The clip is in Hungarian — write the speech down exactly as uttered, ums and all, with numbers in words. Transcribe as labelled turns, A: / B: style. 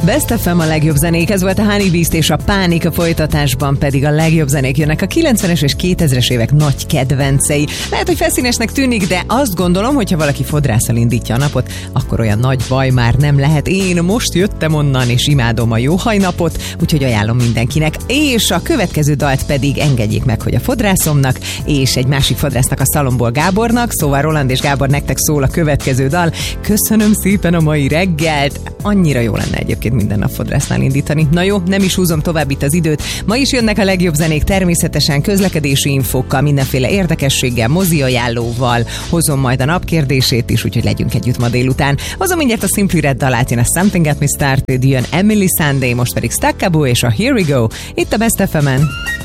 A: Best ef em a legjobb zenék, ez volt a Honey Beast és a Pánik, a folytatásban pedig a legjobb zenék jönnek a kilencvenes és kétezres évek nagy kedvencei. Lehet, hogy feszínesnek tűnik, de azt gondolom, hogy ha valaki fodrásszal indítja a napot, akkor olyan nagy baj már nem lehet. Én most jöttem onnan, és imádom a jó hajnapot, úgyhogy ajánlom mindenkinek. És a következő dalt pedig engedjék meg, hogy a fodrászomnak és egy másik fodrásznak, a Szalomból Gábornak, szóval Roland és Gábor, nektek szól a következő dal. Köszönöm szépen a mai reggelt. Annyira jó lenne egyébként minden nap fodrásznál indítani. Na jó, nem is húzom tovább itt az időt. Ma is jönnek a legjobb zenék, természetesen közlekedési infókkal, mindenféle érdekességgel, mozi ajánlóval. Hozom majd a napkérdését is, úgyhogy legyünk együtt ma délután. Hozom mindjárt a Simply Red dalát, jön a Something Got Me Started, jön Emily Sunday, most pedig Stackabo és a Here We Go, itt a Best ef emen.